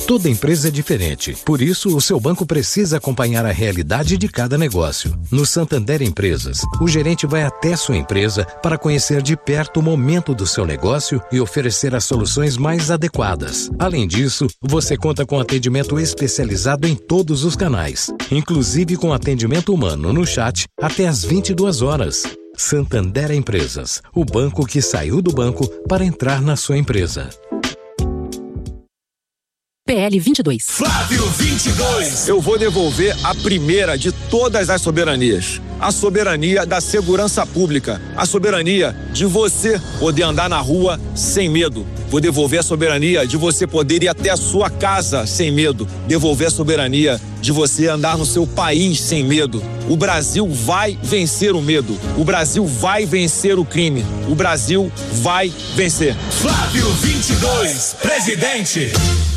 Toda empresa é diferente, por isso o seu banco precisa acompanhar a realidade de cada negócio. No Santander Empresas, o gerente vai até sua empresa para conhecer de perto o momento do seu negócio e oferecer as soluções mais adequadas. Além disso, você conta com atendimento especializado em todos os canais, inclusive com atendimento humano no chat até às 22 horas. Santander Empresas, o banco que saiu do banco para entrar na sua empresa. PL 22. Flávio 22. Eu vou devolver a primeira de todas as soberanias. A soberania da segurança pública. A soberania de você poder andar na rua sem medo. Vou devolver a soberania de você poder ir até a sua casa sem medo. Devolver a soberania de você andar no seu país sem medo. O Brasil vai vencer o medo. O Brasil vai vencer o crime. O Brasil vai vencer. Flávio 22, presidente.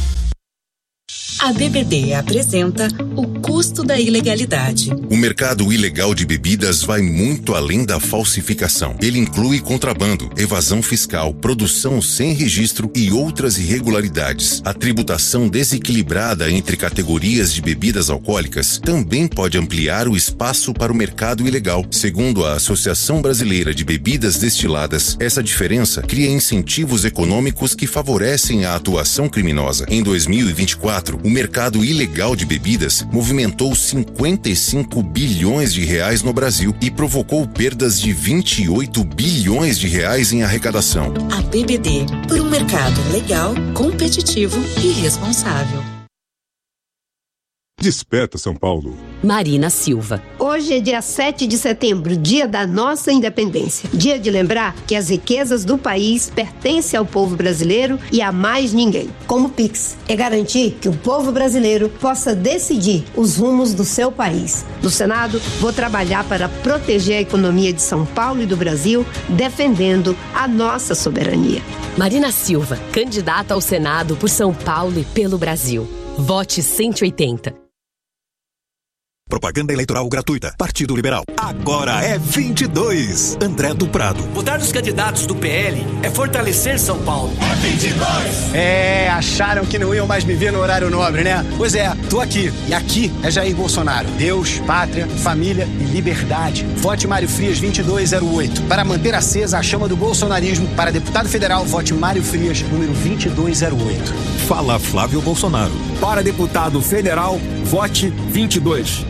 A BBB apresenta o custo da ilegalidade. O mercado ilegal de bebidas vai muito além da falsificação. Ele inclui contrabando, evasão fiscal, produção sem registro e outras irregularidades. A tributação desequilibrada entre categorias de bebidas alcoólicas também pode ampliar o espaço para o mercado ilegal. Segundo a Associação Brasileira de Bebidas Destiladas, essa diferença cria incentivos econômicos que favorecem a atuação criminosa. Em 2024, o mercado ilegal de bebidas movimentou 55 bilhões de reais no Brasil e provocou perdas de 28 bilhões de reais em arrecadação. A BBD, por um mercado legal, competitivo e responsável. Desperta, São Paulo. Marina Silva. Hoje é dia 7 de setembro, dia da nossa independência. Dia de lembrar que as riquezas do país pertencem ao povo brasileiro e a mais ninguém. Como o Pix, é garantir que o povo brasileiro possa decidir os rumos do seu país. No Senado, vou trabalhar para proteger a economia de São Paulo e do Brasil, defendendo a nossa soberania. Marina Silva, candidata ao Senado por São Paulo e pelo Brasil. Vote 180. Propaganda eleitoral gratuita. Partido Liberal. Agora é 22. André do Prado. Votar nos candidatos do PL é fortalecer São Paulo. É 22. Acharam que não iam mais me ver no horário nobre, né? Pois é, tô aqui. E aqui é Jair Bolsonaro. Deus, pátria, família e liberdade. Vote Mário Frias 2208. Para manter acesa a chama do bolsonarismo, para deputado federal, vote Mário Frias, número 2208. Fala Flávio Bolsonaro. Para deputado federal, vote 22.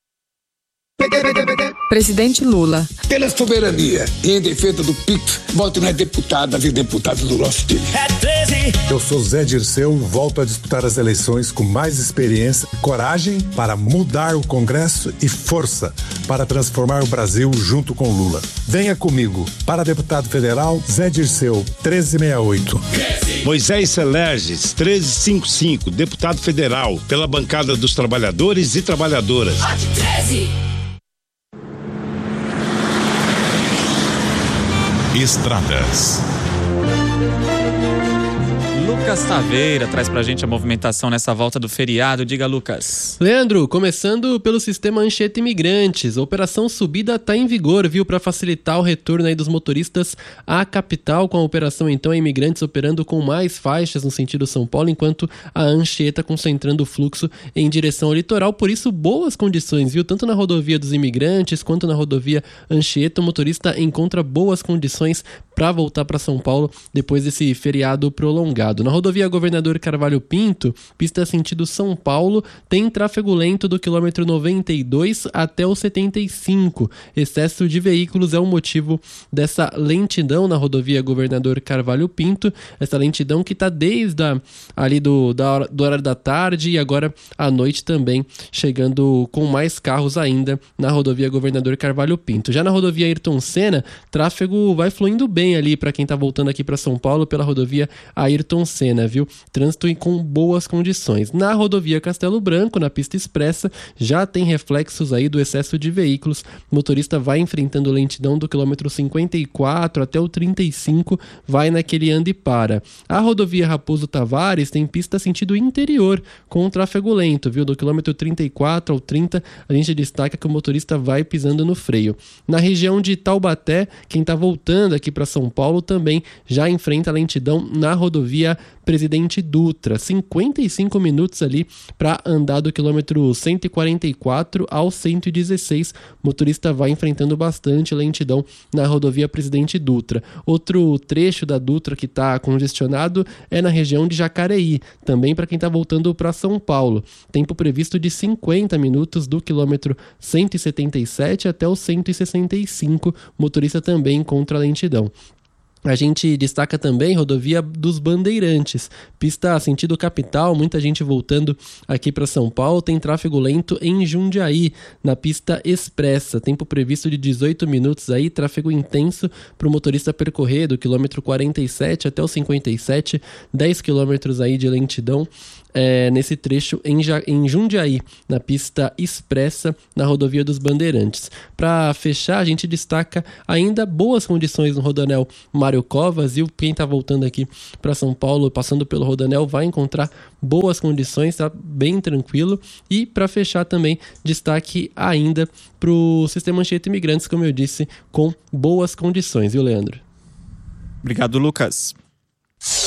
Presidente Lula. Pela soberania e em defesa do PIX, voto nas deputadas e deputados do nosso time. É 13. Eu sou Zé Dirceu, volto a disputar as eleições com mais experiência, coragem para mudar o Congresso e força para transformar o Brasil junto com Lula. Venha comigo. Para deputado federal, Zé Dirceu, 1368. 13. Moisés Celerges, 1355, deputado federal, pela bancada dos trabalhadores e trabalhadoras. Vote 13. Estradas. Lucas Taveira traz pra gente a movimentação nessa volta do feriado. Diga, Lucas. Leandro, começando pelo sistema Anchieta Imigrantes. A operação Subida está em vigor, viu, para facilitar o retorno aí dos motoristas à capital, com a operação então Imigrantes operando com mais faixas no sentido São Paulo, enquanto a Anchieta concentrando o fluxo em direção ao litoral. Por isso, boas condições, viu, tanto na rodovia dos Imigrantes quanto na rodovia Anchieta. O motorista encontra boas condições para voltar para São Paulo depois desse feriado prolongado. Na rodovia Governador Carvalho Pinto, pista sentido São Paulo, tem tráfego lento do quilômetro 92 até o 75. Excesso de veículos é o motivo dessa lentidão na rodovia Governador Carvalho Pinto. Essa lentidão que está desde ali do horário da tarde e agora à noite também, chegando com mais carros ainda na rodovia Governador Carvalho Pinto. Já na rodovia Ayrton Senna, tráfego vai fluindo bem ali para quem está voltando aqui para São Paulo pela rodovia Ayrton Senna, viu? Trânsito com boas condições. Na rodovia Castelo Branco, na pista expressa, já tem reflexos aí do excesso de veículos. O motorista vai enfrentando lentidão do quilômetro 54 até o 35, vai naquele anda e para. A rodovia Raposo Tavares tem pista sentido interior, com tráfego lento, viu? Do quilômetro 34 ao 30, a gente destaca que o motorista vai pisando no freio. Na região de Taubaté, quem está voltando aqui para São Paulo também já enfrenta lentidão na rodovia Presidente Dutra. 55 minutos ali para andar do quilômetro 144 ao 116. O motorista vai enfrentando bastante lentidão na rodovia Presidente Dutra. Outro trecho da Dutra que está congestionado é na região de Jacareí, também para quem está voltando para São Paulo. Tempo previsto de 50 minutos do quilômetro 177 até o 165. Motorista também encontra lentidão. A gente destaca também rodovia dos Bandeirantes, pista sentido capital, muita gente voltando aqui para São Paulo, tem tráfego lento em Jundiaí, na pista expressa, tempo previsto de 18 minutos aí, tráfego intenso para o motorista percorrer do quilômetro 47 até o 57, 10 quilômetros aí de lentidão. Nesse trecho em Jundiaí, na pista expressa, na rodovia dos Bandeirantes. Para fechar, a gente destaca ainda boas condições no Rodoanel Mário Covas, e quem está voltando aqui para São Paulo, passando pelo Rodoanel, vai encontrar boas condições, tá bem tranquilo. E para fechar também, destaque ainda para o sistema Anchieta Imigrantes, como eu disse, com boas condições, viu, Leandro? Obrigado, Lucas.